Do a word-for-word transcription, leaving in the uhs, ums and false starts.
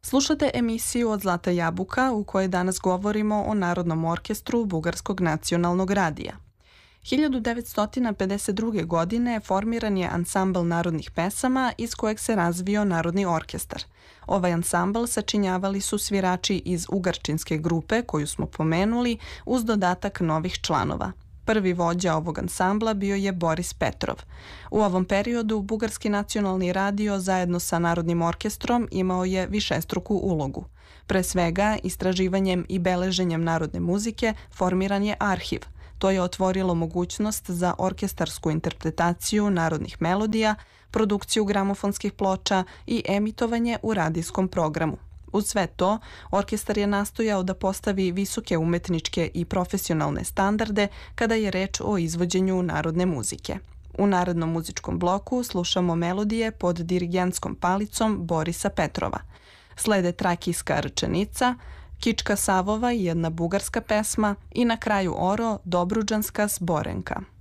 Slušate emisiju Od Zlata jabuka u kojoj danas govorimo o Narodnom orkestru Bugarskog nacionalnog radija. hiljadu devetsto pedeset druge. godine formiran je ansambl narodnih pesama iz kojeg se razvio Narodni orkestar. Ovaj ansambl sačinjavali su svirači iz ugarčinske grupe koju smo pomenuli uz dodatak novih članova. Prvi vođa ovog ansambla bio je Boris Petrov. U ovom periodu Bugarski nacionalni radio zajedno sa Narodnim orkestrom imao je višestruku ulogu. Pre svega, istraživanjem i beleženjem narodne muzike formiran je arhiv. To je otvorilo mogućnost za orkestarsku interpretaciju narodnih melodija, produkciju gramofonskih ploča i emitovanje u radijskom programu. Uz sve to, orkestar je nastojao da postavi visoke umetničke i profesionalne standarde kada je reč o izvođenju narodne muzike. U narednom muzičkom bloku slušamo melodije pod dirigentskom palicom Borisa Petrova. Slede Trakijska rčenica, Kička Savova i jedna bugarska pesma i na kraju Oro Dobruđanska zborenka.